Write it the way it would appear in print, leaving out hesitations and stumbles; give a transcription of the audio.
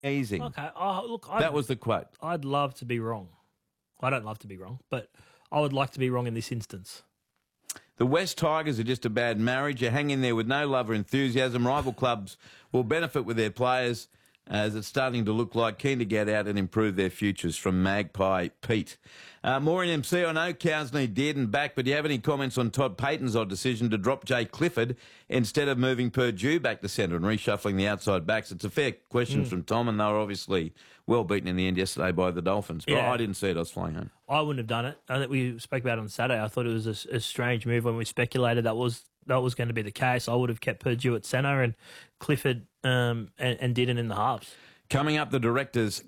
Amazing. Okay. Oh, look, That was the quote. I'd love to be wrong. I don't love to be wrong, but I would like to be wrong in this instance. The West Tigers are just a bad marriage. You hang in there with no love or enthusiasm. Rival clubs will benefit with their players as it's starting to look like keen to get out and improve their futures. From Magpie Pete. More in MC. I know cows need Dearden back, but do you have any comments on Todd Payton's odd decision to drop Jay Clifford instead of moving Purdue back to centre and reshuffling the outside backs? It's a fair question from Tom, and they were obviously well beaten in the end yesterday by the Dolphins. But Yeah. I didn't see it. I was flying home. I wouldn't have done it. I think we spoke about it on Saturday. I thought it was a strange move when we speculated that was going to be the case. I would have kept Purdue at centre and Clifford and Dearden in the halves. Coming up, the directors